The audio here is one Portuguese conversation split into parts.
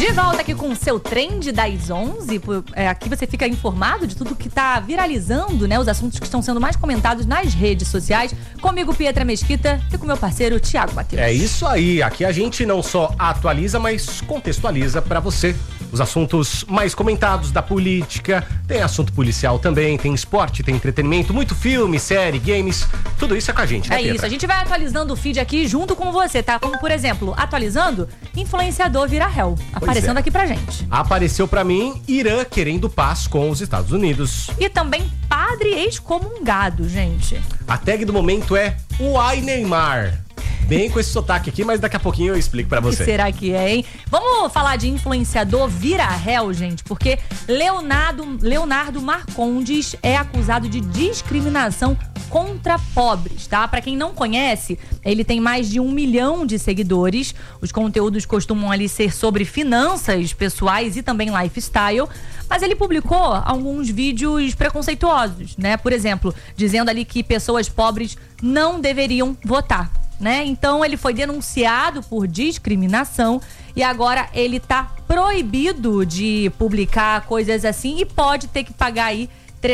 De volta aqui com o seu Trend das 11. Aqui você fica informado de tudo que tá viralizando, né? Os assuntos que estão sendo mais comentados nas redes sociais. Comigo, Pietra Mesquita, e com meu parceiro, Thiago Matheus. É isso aí. Aqui a gente não só atualiza, mas contextualiza pra você os assuntos mais comentados da política. Tem assunto policial também, tem esporte, tem entretenimento, muito filme, série, games. Tudo isso é com a gente, né, É Pietra? isso, a gente vai atualizando o feed aqui junto com você, tá? Como, por exemplo, atualizando, influenciador vira réu. Aparecendo aqui pra gente. Apareceu pra mim Irã querendo paz com os Estados Unidos. E também padre excomungado, gente. A tag do momento é Uai Neymar. Bem com esse sotaque aqui, mas daqui a pouquinho eu explico pra O que você. será que é, hein? Vamos falar de influenciador vira réu, gente, porque Leonardo Marcondes é acusado de discriminação contra pobres, tá? Pra quem não conhece, ele tem mais de 1 milhão de seguidores. Os conteúdos costumam ali ser sobre finanças pessoais e também lifestyle. Mas ele publicou alguns vídeos preconceituosos, né? Por exemplo, dizendo ali que pessoas pobres não deveriam votar, né? Então ele foi denunciado por discriminação e agora ele tá proibido de publicar coisas assim e pode ter que pagar aí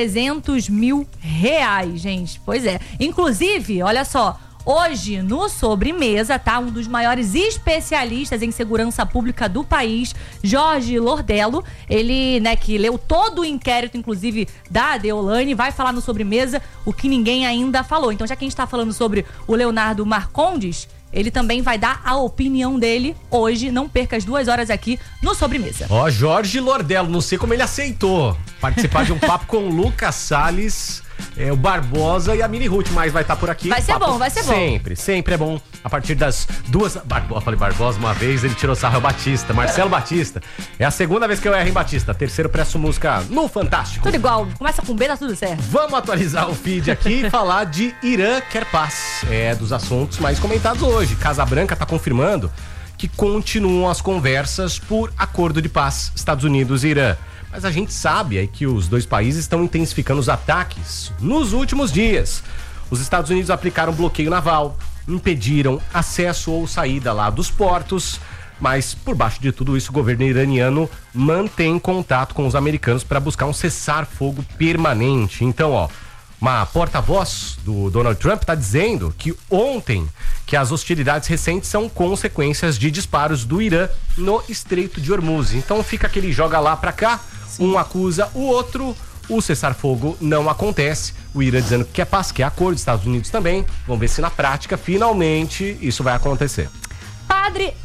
300 mil reais, gente. Pois é. Inclusive, olha só, hoje no Sobremesa, tá? Um dos maiores especialistas em segurança pública do país, Jorge Lordello, ele, né, que leu todo o inquérito, inclusive, da Deolane, vai falar no Sobremesa o que ninguém ainda falou. Então, já que a gente tá falando sobre o Leonardo Marcondes, ele também vai dar a opinião dele hoje. Não perca as 2 horas aqui no Sobremesa. Ó, Jorge Lordello, não sei como ele aceitou participar de um papo com o Lucas Salles, o Barbosa e a Mini Ruth, mas vai estar por aqui. Vai ser Papo bom, vai ser bom. Sempre é bom. A partir das 2... Falei Barbosa uma vez, ele tirou sarro, é o Batista, Marcelo Batista. É a segunda vez que eu erro em Batista. Terceiro presto música no Fantástico. Tudo igual, começa com B, tá tudo certo. Vamos atualizar o feed aqui e falar de Irã quer paz. É dos assuntos mais comentados hoje. Casa Branca tá confirmando que continuam as conversas por acordo de paz Estados Unidos e Irã. Mas a gente sabe aí que os dois países estão intensificando os ataques nos últimos dias. Os Estados Unidos aplicaram bloqueio naval, impediram acesso ou saída lá dos portos, mas por baixo de tudo isso o governo iraniano mantém contato com os americanos para buscar um cessar-fogo permanente. Então, ó, uma porta-voz do Donald Trump está dizendo que ontem que as hostilidades recentes são consequências de disparos do Irã no Estreito de Hormuz. Então fica aquele joga lá pra cá, um acusa o outro, o cessar-fogo não acontece. O Irã dizendo que quer paz, quer acordo, Estados Unidos também. Vamos ver se na prática, finalmente, isso vai acontecer. Padre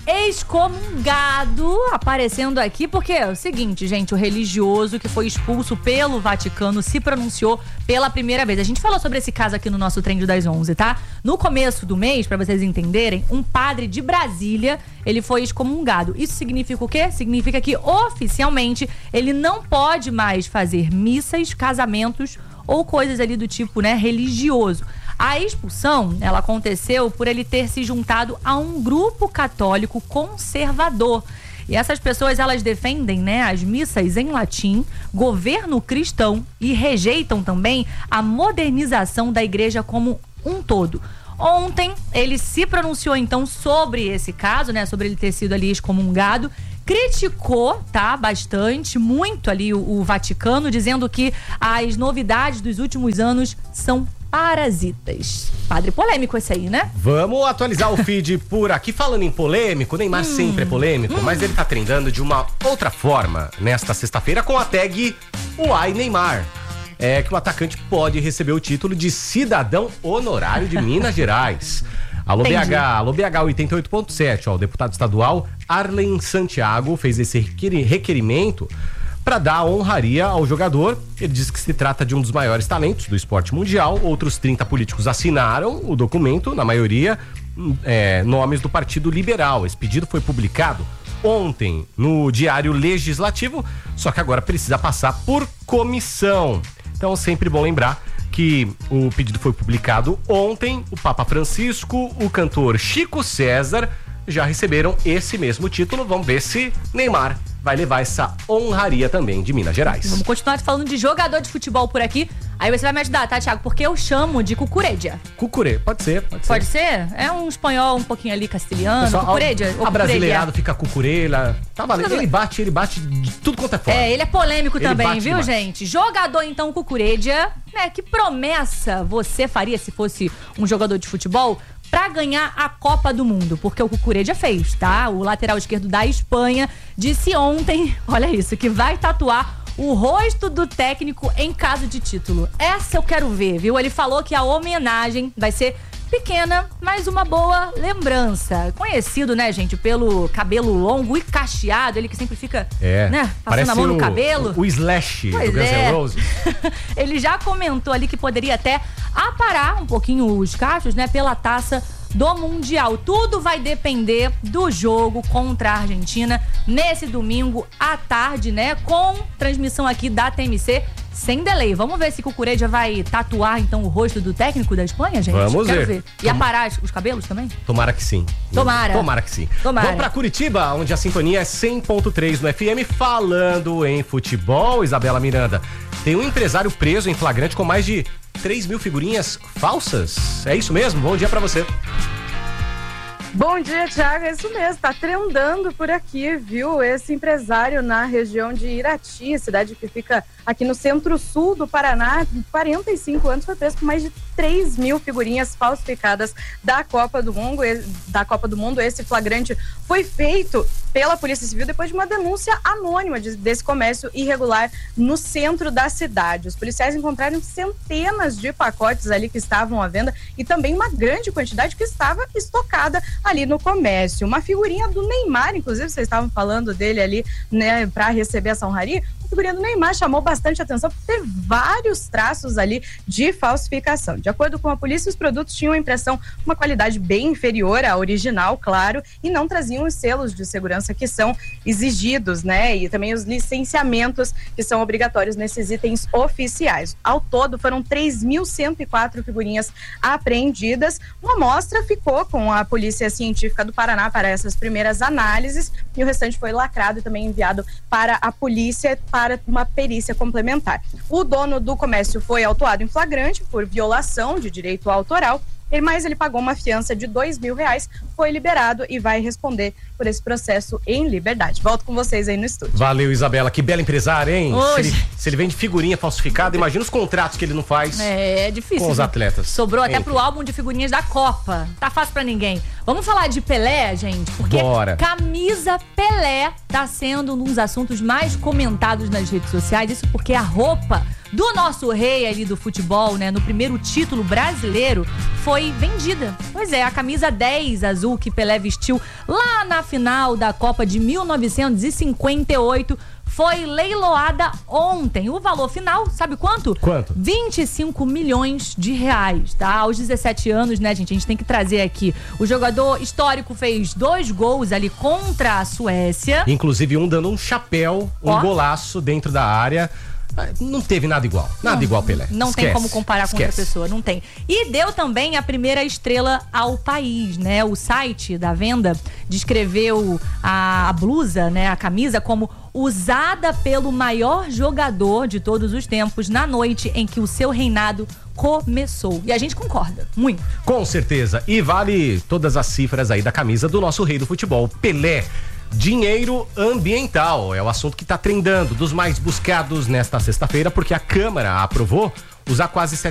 excomungado aparecendo aqui, porque é o seguinte, gente, o religioso que foi expulso pelo Vaticano se pronunciou pela primeira vez. A gente falou sobre esse caso aqui no nosso Trend das 11, tá? No começo do mês, pra vocês entenderem, um padre de Brasília, ele foi excomungado. Isso significa o quê? Significa que oficialmente ele não pode mais fazer missas, casamentos ou coisas ali do tipo, né, religioso. A expulsão, ela aconteceu por ele ter se juntado a um grupo católico conservador. E essas pessoas, elas defendem, né, as missas em latim, governo cristão e rejeitam também a modernização da igreja como um todo. Ontem, ele se pronunciou, então, sobre esse caso, né, sobre ele ter sido ali excomungado, criticou, tá, bastante, muito ali o Vaticano, dizendo que as novidades dos últimos anos são parasitas. Padre polêmico esse aí, né? Vamos atualizar o feed por aqui. Falando em polêmico, o Neymar sempre é polêmico, mas ele tá trendando de uma outra forma nesta sexta-feira com a tag Uai Neymar. É que o atacante pode receber o título de cidadão honorário de Minas Gerais. Alô Entendi. BH, alô BH 88.7, ó, o deputado estadual Arlen Santiago fez esse requerimento para dar honraria ao jogador. Ele diz que se trata de um dos maiores talentos do esporte mundial. Outros 30 políticos assinaram o documento, na maioria nomes do Partido Liberal. Esse pedido foi publicado ontem no Diário Legislativo, só que agora precisa passar por comissão. Então, sempre bom lembrar que o pedido foi publicado ontem. O Papa Francisco, o cantor Chico César já receberam esse mesmo título. Vamos ver se Neymar vai levar essa honraria também de Minas Gerais. Vamos continuar falando de jogador de futebol por aqui. Aí você vai me ajudar, tá, Thiago? Porque eu chamo de Cucuredia. Cucurê, pode ser. Pode ser? É um espanhol um pouquinho ali castelhano. Cucuredia. A brasileirado fica Cucurela. Tá valendo. Ele bate de tudo quanto é forma. Ele é polêmico Ele também, bate viu, demais. gente? Jogador, então, Cucuredia, né? Que promessa você faria se fosse um jogador de futebol pra ganhar a Copa do Mundo? Porque o Cucuredia fez, tá? O lateral esquerdo da Espanha disse ontem, olha isso, que vai tatuar o rosto do técnico em caso de título. Essa eu quero ver, viu? Ele falou que a homenagem vai ser pequena, mas uma boa lembrança. Conhecido, né, gente, pelo cabelo longo e cacheado, ele que sempre fica, né, passando a mão no cabelo. O Slash Pois do Guns N' Roses. Ele já comentou ali que poderia até aparar um pouquinho os cachos, né, pela taça do Mundial. Tudo vai depender do jogo contra a Argentina nesse domingo à tarde, né, com transmissão aqui da TMC sem delay. Vamos ver se Cucuredia vai tatuar, então, o rosto do técnico da Espanha, gente? Vamos ver. E aparar os cabelos também? Tomara que sim. Tomara que sim. Tomara. Vamos pra Curitiba, onde a sintonia é 100.3 no FM. Falando em futebol, Isabela Miranda, tem um empresário preso em flagrante com mais de 3 mil figurinhas falsas. É isso mesmo? Bom dia pra você. Bom dia, Thiago. É isso mesmo, tá trendando por aqui, viu? Esse empresário na região de Irati, cidade que fica aqui no centro-sul do Paraná, 45 anos, foi preso com mais de 3 mil figurinhas falsificadas da Copa do Mundo. Esse flagrante foi feito pela Polícia Civil depois de uma denúncia anônima desse comércio irregular no centro da cidade. Os policiais encontraram centenas de pacotes ali que estavam à venda e também uma grande quantidade que estava estocada ali no comércio. Uma figurinha do Neymar, inclusive, vocês estavam falando dele ali, né, para receber essa honraria. A figurinha do Neymar chamou bastante atenção por ter vários traços ali de falsificação. De acordo com a polícia, os produtos tinham impressão uma qualidade bem inferior à original, claro, e não traziam os selos de segurança que são exigidos, né? E também os licenciamentos que são obrigatórios nesses itens oficiais. Ao todo, foram 3.104 figurinhas apreendidas. Uma amostra ficou com a Polícia Científica do Paraná para essas primeiras análises e o restante foi lacrado e também enviado para a polícia para uma perícia complementar. O dono do comércio foi autuado em flagrante por violação de direito autoral, mas ele pagou uma fiança de R$2.000, foi liberado e vai responder por esse processo em liberdade. Volto com vocês aí no estúdio. Valeu, Isabela. Que bela empresária, hein? Se ele vende figurinha falsificada, imagina os contratos que ele não faz. É difícil. Com os atletas. Sobrou até pro álbum de figurinhas da Copa. Tá fácil pra ninguém. Vamos falar de Pelé, gente? Porque Bora. Camisa Pelé tá sendo um dos assuntos mais comentados nas redes sociais. Isso porque a roupa do nosso rei ali do futebol, né, no primeiro título brasileiro, foi vendida. Pois é, a camisa 10 azul que Pelé vestiu lá na final da Copa de 1958 foi leiloada ontem. O valor final, sabe quanto? Quanto? 25 milhões de reais, tá? Aos 17 anos, né, gente? A gente tem que trazer aqui. O jogador histórico fez 2 gols ali contra a Suécia. Inclusive um dando um chapéu, um golaço dentro da área. Não teve nada igual. Nada igual Pelé. Não tem como comparar com outra pessoa, não tem. E deu também a primeira estrela ao país, né? O site da venda descreveu a blusa, né? A camisa como usada pelo maior jogador de todos os tempos na noite em que o seu reinado começou. E a gente concorda, muito. Com certeza. E vale todas as cifras aí da camisa do nosso rei do futebol, Pelé. Dinheiro ambiental é o assunto que está trendando, dos mais buscados nesta sexta-feira, porque a Câmara aprovou usar quase